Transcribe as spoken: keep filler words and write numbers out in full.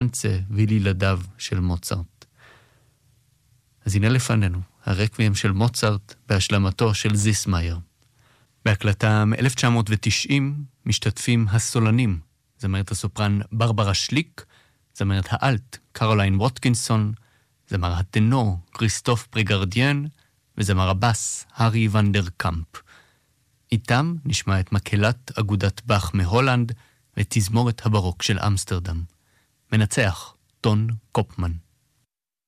פינצ'נצה ולילדיו של מוצרט. אז הנה לפנינו, הרקוויאם של מוצרט בהשלמתו של זיסמאייר. בהקלטה מ-אלף תשע מאות ותשעים משתתפים הסולנים, זמרת הסופרן ברברה שליק, זמרת האלט קרוליין ווטקינסון, זמר הטנור כריסטוף פריגרדיאן, וזמר הבס הארי ונדר קאמפ. איתם נשמע את מקהלת אגודת באך מהולנד ותזמורת הברוק של אמסטרדם. מנצח טון קופמן.